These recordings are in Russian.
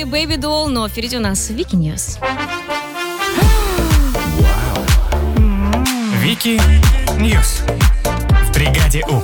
Билли, Baby Doll, но впереди у нас Вики Ньюс. Вики Ньюс в бригаде У.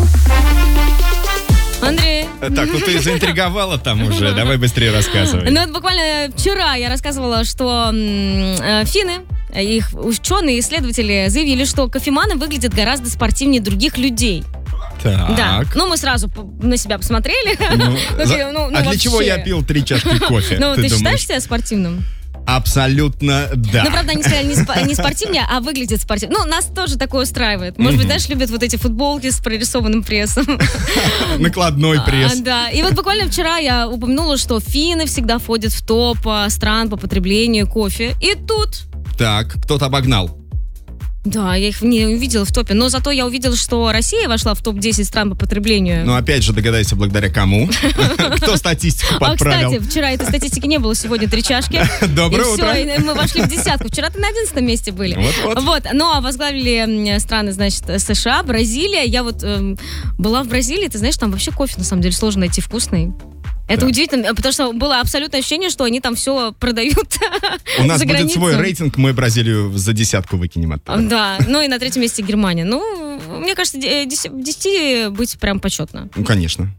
Андрей. Так, ну ты заинтриговала там уже, давай быстрее рассказывай. Ну вот буквально вчера я рассказывала, что финны, их ученые, исследователи заявили, что кофеманы выглядят гораздо спортивнее других людей. Так. Да, ну мы сразу на себя посмотрели. А для чего я пил 3 чашки кофе? Ну ты считаешь себя спортивным? Абсолютно да. Ну, правда, они сказали не спортивнее, а выглядит спортивнее. Ну, нас тоже такое устраивает. Может быть, знаешь, любят вот эти футболки с прорисованным прессом. Накладной пресс. Да. И вот буквально вчера я упомянула, что финны всегда входят в топ стран по потреблению кофе. И тут... Так, кто-то обогнал. Да, я их не увидела в топе, но зато я увидела, что Россия вошла в топ-10 стран по потреблению. Ну, опять же, догадайся, благодаря кому? Кто статистику подправил? Кстати, вчера этой статистики не было, сегодня 3 чашки. Доброе утро. И все, мы вошли в десятку. Вчера-то на 11 месте были. Вот. Ну, а возглавили страны, значит, США, Бразилия. Я вот была в Бразилии, ты знаешь, там вообще кофе, на самом деле, сложно найти вкусный. Это удивительно, потому что было абсолютное ощущение, что они там все продают. У нас будет свой рейтинг, мы Бразилию за 10 выкинем оттуда. Да, ну и на 3-м месте Германия. Ну, мне кажется, 10 быть прям почетно. Ну, конечно.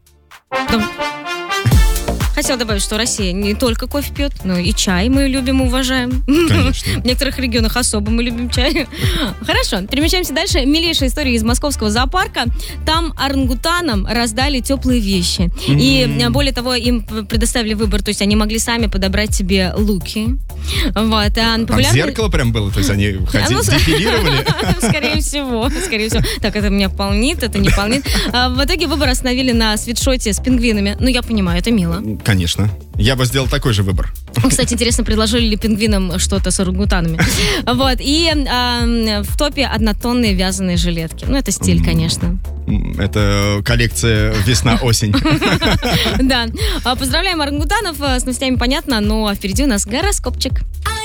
Хотела добавить, что Россия не только кофе пьет, но и чай мы любим и уважаем. Конечно. В некоторых регионах особо мы любим чай. Хорошо, перемещаемся дальше. Милейшая история из московского зоопарка. Там орангутанам раздали теплые вещи. И более того, им предоставили выбор, то есть они могли сами подобрать себе луки. Вот. Там зеркало прям было, то есть они дефилировали? Скорее всего. Так, это меня полнит, это не полнит. В итоге выбор остановили на свитшоте с пингвинами. Ну, я понимаю, это мило. Конечно. Я бы сделал такой же выбор. Кстати, интересно, предложили ли пингвинам что-то с орангутанами. Вот. И в топе однотонные вязаные жилетки. Ну, это стиль, конечно. Это коллекция весна-осень. Да. Поздравляем орангутанов. С новостями понятно, но впереди у нас гороскопчик.